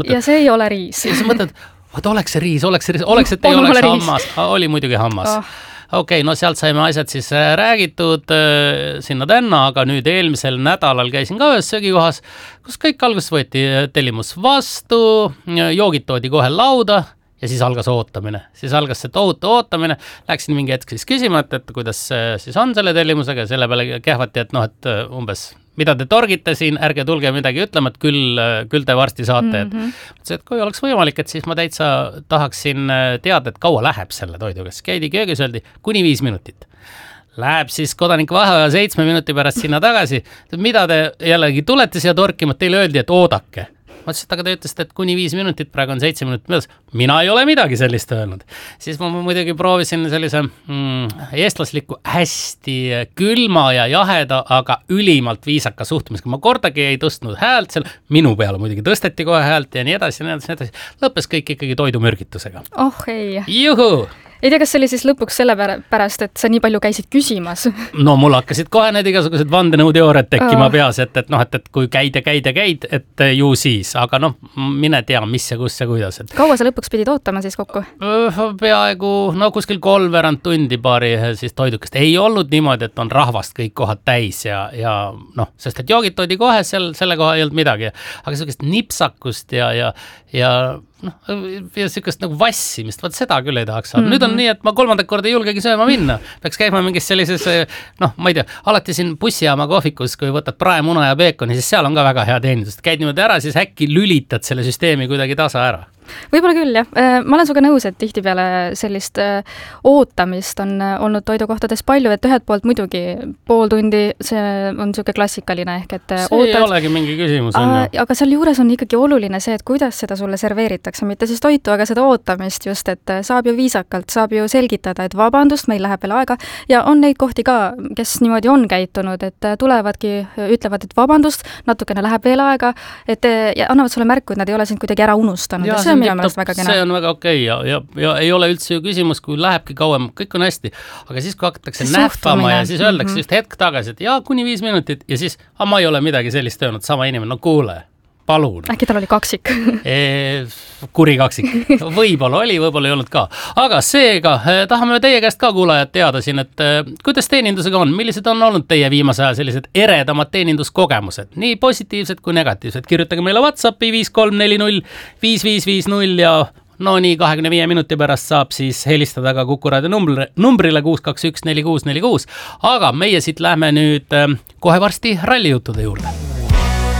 ja see ei ole riis. Ja sa mõtled, oleks see riis, et ei oleks hammas. Oli muidugi hammas. Okei, no sealt saime asjad siis räägitud sinna tänna, aga nüüd eelmisel nädalal käisin ka ühes söögikohas, kus kõik alguses võeti tellimus vastu, joogid toodi kohe lauda ja siis algas ootamine. Siis algas see tohutu ootamine. Läksin mingi hetk siis küsima, et kuidas siis on selle tellimusega ja selle peale kehvati, et et umbes mida te torgite siin, ärge tulge midagi ütlema, et küll te varsti saate. Et kui oleks võimalik, et siis ma täitsa tahaksin teada, et kaua läheb selle toiduga. Siis käidi köögis, öeldi kuni 5 minutit. Läheb siis kodanik vaheaja 7 minuti pärast sinna tagasi. Mida te jällegi tulete siia torkima, teile öeldi, et oodake. Ma ütlesin, et aga te ütlesite, et kuni 5 minutit, praegu on 7 minutit möödas. Mina ei ole midagi sellist öelnud. Siis ma muidugi proovisin sellise eestlasliku hästi külma ja jaheda, aga ülimalt viisaka suhtumisega. Ma kordagi ei tõstnud häält seal, minu peale muidugi tõsteti kohe häält ja nii edasi. Lõppes kõik ikkagi toidumürgitusega. Oh ei. Juhu! Ei tea, kas see oli siis lõpuks selle pärast, et sa nii palju käisid küsimas? No mul hakkasid kohe need igasugused vandenõuteooriad tekkima peas, et kui käid, et ju siis, aga mine tea, mis ja kus ja kuidas. Kaua sa lõpuks pidid ootama siis kokku? Peaaegu, kuskil 3 tundi paari siis toidukest. Ei olnud niimoodi, et on rahvast kõik kohad täis ja sest et joogid toodi kohe, selle koha ei olnud midagi. Aga sellist nipsakust ja sellist nagu vassimist, vaat seda küll ei tahaks saada. Nüüd on nii, et ma 3. korda ei julgegi sööma minna. Peaks käima mingis sellises, ma ei tea, alati siin bussijaama kohvikus, kui võtad praemuna ja peekoni, siis seal on ka väga hea teenindus. Käid niimoodi ära, siis äkki lülitad selle süsteemi kuidagi tasa ära. Võib-olla küll, jah. Ma olen suga nõus, et tihtipeale sellist ootamist on olnud toidukohtades palju, et ühelt poolt muidugi pool tundi, see on niisugune klassikaline ehk, et see ei olegi mingi küsimus. Aga seal juures on ikkagi oluline see, et kuidas seda sulle serveeritakse, mitte siis toitu, aga seda ootamist just, et saab ju viisakalt, saab ju selgitada, et vabandust, meil läheb veel aega ja on neid kohti ka, kes niimoodi on käitunud, et tulevadki, ütlevad, et vabandust, natukene läheb veel aega, et ja annavad sulle märku, et nad ei ole sind kuidagi ära unustanud. Ja see on väga okei ja ei ole üldse ju küsimus, kui lähebki kauem, kõik on hästi, aga siis kui hakatakse nähvama ja siis öeldakse just hetk tagasi, et kuni 5 minutit ja siis, ma ei ole midagi sellist öelnud, sama inimene, kuule, palun. Äkki tal oli kaksik? Kuri kaksik. Võib-olla oli, võib-olla ei olnud ka. Aga seega tahame teie käest ka kuulajad teada siin, et kuidas teenindusega on, millised on olnud teie viimase aja sellised eredamad teeninduskogemused, nii positiivsed kui negatiivsed. Kirjutage meile WhatsAppi 5340 5550 ja nii 25 minuti pärast saab siis helistada ka Kuku Raadio numbrile 621 4646. Aga meie siit lähme nüüd kohe varsti rallijuttude juurde.